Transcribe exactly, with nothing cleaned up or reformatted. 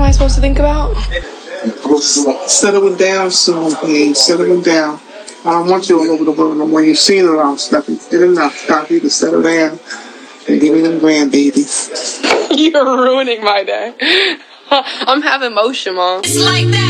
I supposed to think about? Settling down soon, please. Settling down. I don't want you all over the world no more. You've seen it all, Steffi. Did enough. Stop you to settle down and give me them grandbabies. You're ruining my day. I'm having motion, Mom. It's like that.